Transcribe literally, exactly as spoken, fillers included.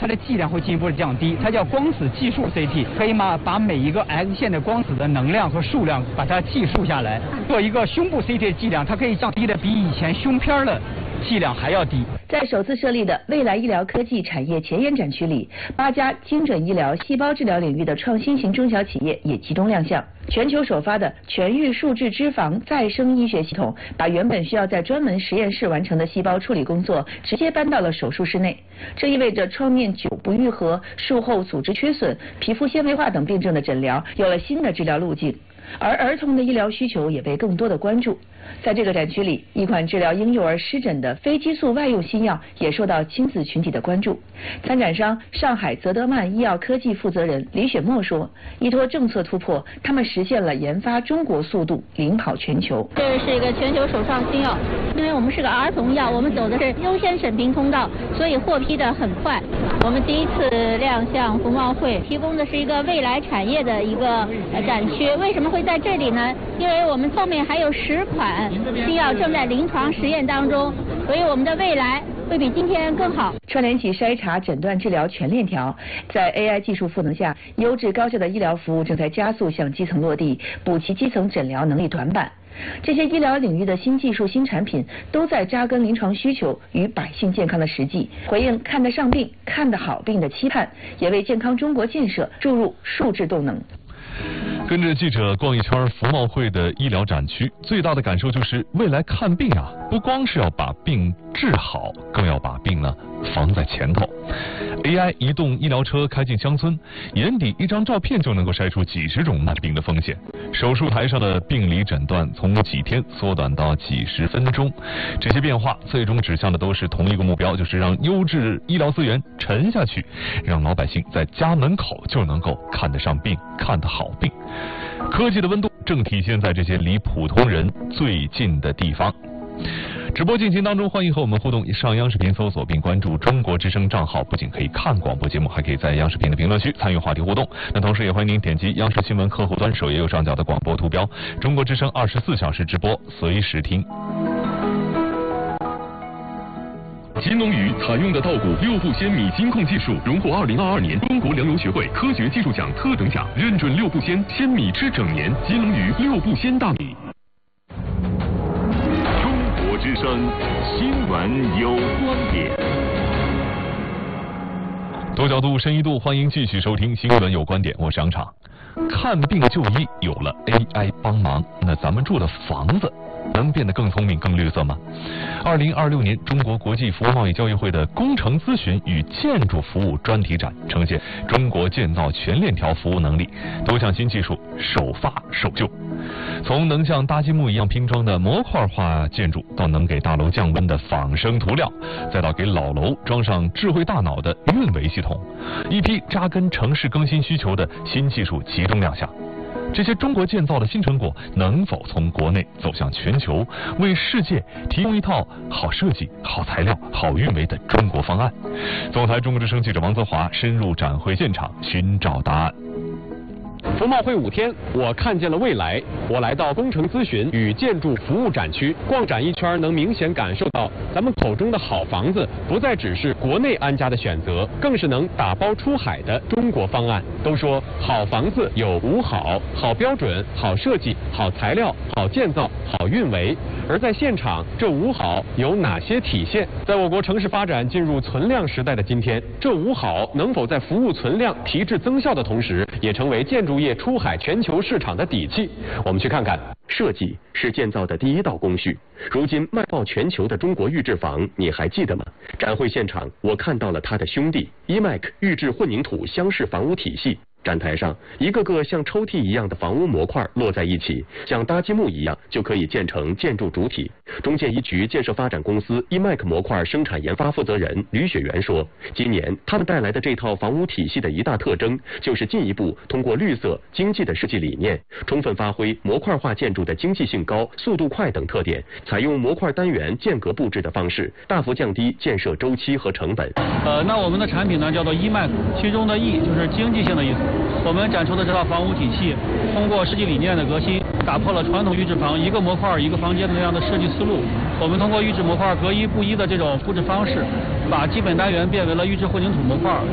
它的剂量会进一步的降低，它叫光子计数 C T， 可以嘛把每一个 X 线的光子的能量和数量把它计数下来。做一个胸部 C T 的剂量，它可以降低的比以前胸片的剂量还要低。 在首次设立的未来医疗科技产业前沿展区里，八家精准医疗、细胞治疗领域的创新型中小企业也集中亮相。全球首发的全域数字脂肪再生医学系统，把原本需要在专门实验室完成的细胞处理工作，直接搬到了手术室内。这意味着创面久不愈合、术后组织缺损、皮肤纤维化等病症的诊疗有了新的治疗路径。而儿童的医疗需求也被更多的关注。在这个展区里，一款治疗婴幼儿湿疹的非激素外用新药也受到亲子群体的关注。参展商上海泽德曼医药科技负责人李雪墨说，依托政策突破，他们实现了研发中国速度领跑全球。 这是一个全球首创新药，因为我们是个儿童药，我们走的是优先审评通道，所以获批的很快。我们第一次亮相服贸会，提供的是一个未来产业的一个展区。为什么会在这里呢？因为我们后面还有十款新药正在临床实验当中，所以我们的未来会比今天更好。 串联起筛查、诊断、治疗全链条，在 A I 技术赋能下，优质高效的医疗服务正在加速向基层落地，补齐基层诊疗能力短板。这些医疗领域的新技术、新产品，都在扎根临床需求与百姓健康的实际，回应看得上病、看得好病的期盼，也为健康中国建设注入数字动能。 跟着记者逛一圈服贸会的医疗展区，最大的感受就是未来看病啊，不光是要把病治好，更要把病呢防在前头。A I 移动医疗车开进乡村，眼底一张照片就能够筛出几十种慢病的风险。手术台上的病理诊断从几天缩短到几十分钟，这些变化最终指向的都是同一个目标，就是让优质医疗资源沉下去，让老百姓在家门口就能够看得上病，看得好病。科技的温度正体现在这些离普通人最近的地方。直播进行当中，欢迎和我们互动，上央视频搜索并关注中国之声账号，不仅可以看广播节目，还可以在央视频的评论区参与话题互动。那同时也欢迎您点击央视新闻客户端首页右上角的广播图标，中国之声二十四小时直播，随时听。 金龙鱼采用的稻谷六步鲜米金控技术，荣获二零二二年中国粮油学会科学技术奖特等奖，认准六步鲜，鲜米吃整年。金龙鱼六步鲜大米。中国之声新闻有观点。 多角度、深一度，欢迎继续收听新闻有观点，我是杨场。看病就医有了 A I 帮忙，那咱们住的房子能变得更聪明、更绿色吗？二零二六年中国国际服务贸易交易会的工程咨询与建筑服务专题展呈现中国建造全链条服务能力，多项新技术首发首就。从能像搭积木一样拼装的模块化建筑，到能给大楼降温的仿生涂料，再到给老楼装上智慧大脑的运维系统，一批扎根城市更新需求的新技术集中亮相。这些中国建造的新成果能否从国内走向全球，为世界提供一套好设计、好材料、好运维的中国方案？总台中国之声记者王泽华深入展会现场寻找答案。 服贸会五天，我看见了未来。我来到工程咨询与建筑服务展区，逛展一圈，能明显感受到咱们口中的好房子，不再只是国内安家的选择，更是能打包出海的中国方案。都说好房子有五好：好标准、好设计、好材料、好建造、好运维。而在现场，这五好有哪些体现？在我国城市发展进入存量时代的今天，这五好能否在服务存量、提质增效的同时，也成为建筑业出海全球市场的底气？我们去看看。 设计是建造的第一道工序，如今卖爆全球的中国预制房，你还记得吗？展会现场，我看到了他的兄弟 E M A C 预制混凝土箱式房屋体系。展台上，一个个像抽屉一样的房屋模块摞在一起，像搭积木一样就可以建成建筑主体。中建一局建设发展公司 E M A C 模块生产研发负责人吕雪媛说，今年他们带来的这套房屋体系的一大特征，就是进一步通过绿色、经济的设计理念，充分发挥模块化建筑的经济性高、速度快等特点，采用模块单元间隔布置的方式，大幅降低建设周期和成本。 呃，那我们的产品呢叫做 E M A C， 其中的 E 就是经济性的意思。我们展出的这套房屋体系，通过设计理念的革新，打破了传统预制房一个模块一个房间的那样的设计思路。我们通过预制模块隔一不一的这种布置方式，把基本单元变为了预制混凝土模块，